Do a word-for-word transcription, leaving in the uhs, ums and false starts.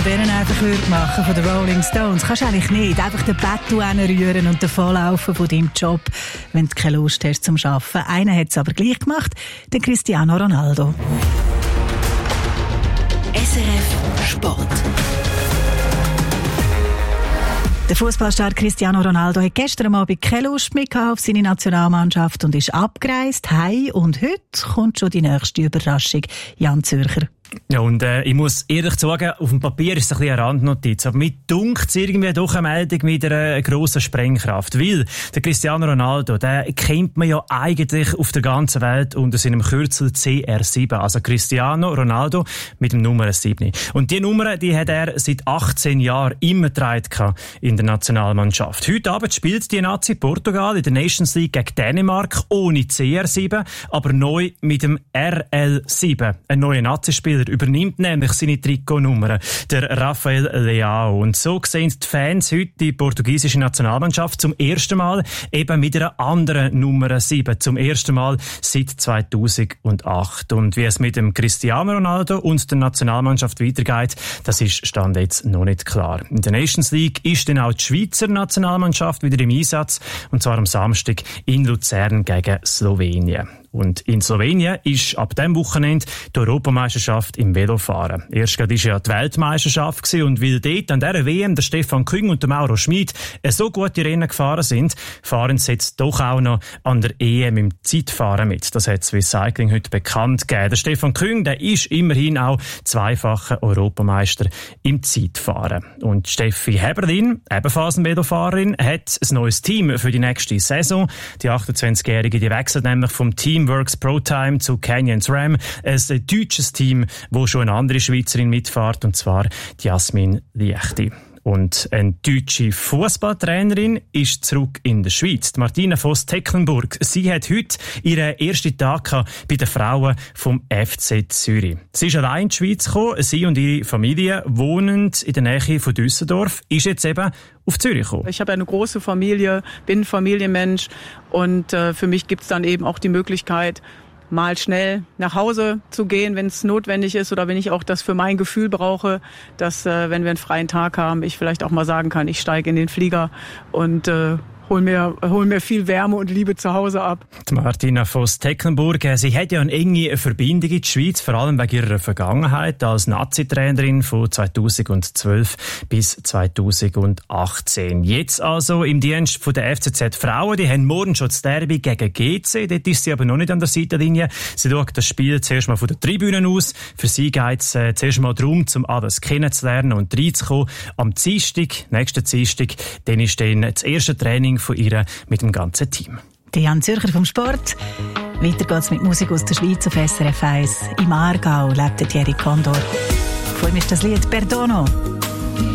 Wenn er einfach würde machen von den Rolling Stones, kannst du eigentlich nicht einfach den Bettel hinrühren und davonlaufen von deinem Job, wenn du keine Lust hast zum Arbeiten. Einer hat es aber gleich gemacht, der Cristiano Ronaldo. S R F Sport. Der Fußballstar Cristiano Ronaldo hat gestern Abend keine Lust mehr auf seine Nationalmannschaft und ist abgereist heim. Und heute kommt schon die nächste Überraschung. Jan Zürcher. Ja, und äh, ich muss ehrlich sagen, auf dem Papier ist es ein bisschen eine Randnotiz, aber mir dunkt es irgendwie doch eine Meldung mit einer grossen Sprengkraft, weil der Cristiano Ronaldo, der kennt man ja eigentlich auf der ganzen Welt unter seinem Kürzel C R sieben, also Cristiano Ronaldo mit dem Nummer sieben. Und die Nummer, die hat er seit achtzehn Jahren immer getragen in der Nationalmannschaft. Heute Abend spielt die Nazi Portugal in der Nations League gegen Dänemark ohne C R sieben, aber neu mit dem R L sieben, ein neuer Nazi-Spieler. Übernimmt nämlich seine Trikotnummer, der Rafael Leao. Und so sehen die Fans heute die portugiesische Nationalmannschaft zum ersten Mal eben mit einer anderen Nummer sieben. Zum ersten Mal seit zweitausendacht. Und wie es mit dem Cristiano Ronaldo und der Nationalmannschaft weitergeht, das ist Stand jetzt noch nicht klar. In der Nations League ist dann auch die Schweizer Nationalmannschaft wieder im Einsatz. Und zwar am Samstag in Luzern gegen Slowenien. Und in Slowenien ist ab diesem Wochenende die Europameisterschaft im Velofahren. Erst gerade war ja die Weltmeisterschaft gewesen, und weil dort an dieser W M der Stefan Küng und der Mauro Schmid so gute Rennen gefahren sind, fahren sie jetzt doch auch noch an der E M im Zeitfahren mit. Das hat Swiss Cycling heute bekannt gegeben. Der Stefan Küng, der ist immerhin auch zweifacher Europameister im Zeitfahren. Und Steffi Heberlin, ebenfalls eine Velofahrerin, hat ein neues Team für die nächste Saison. Die achtundzwanzigjährige, die wechselt nämlich vom Team Works ProTime zu Canyons Ram, ein deutsches Team, wo schon eine andere Schweizerin mitfährt, und zwar die Jasmin Liechti. Und eine deutsche Fußballtrainerin ist zurück in der Schweiz. Die Martina Voss-Tecklenburg. Sie hat heute ihren ersten Tag bei den Frauen vom F C Zürich. Sie ist allein in die Schweiz gekommen. Sie und ihre Familie wohnen in der Nähe von Düsseldorf. Ist jetzt eben auf Zürich gekommen. Ich habe eine große Familie, bin Familienmensch, und äh, für mich gibt es dann eben auch die Möglichkeit, mal schnell nach Hause zu gehen, wenn es notwendig ist, oder wenn ich auch das für mein Gefühl brauche, dass, äh, wenn wir einen freien Tag haben, ich vielleicht auch mal sagen kann, ich steige in den Flieger und äh, hol mir, hol mir viel Wärme und Liebe zu Hause ab. Die Martina Voss-Tecklenburg, sie hat ja eine enge Verbindung in die Schweiz, vor allem wegen ihrer Vergangenheit als Nazi-Trainerin von zweitausendzwölf bis zweitausendachtzehn. Jetzt also im Dienst von der F C Z Frauen. Die haben morgen schon das Derby gegen G C. Dort ist sie aber noch nicht an der Seitenlinie. Sie schaut das Spiel zuerst mal von der Tribüne aus. Für sie geht es äh, zuerst mal darum, um alles kennenzulernen und reinzukommen. Am Dienstag, nächsten Dienstag, dann ist dann das erste Training von ihr mit dem ganzen Team. Der Jan Zürcher vom Sport. Weiter geht's mit Musik aus der Schweiz auf S R F eins. Im Aargau lebt Thierry Condor. Vor allem ist das Lied «Perdono».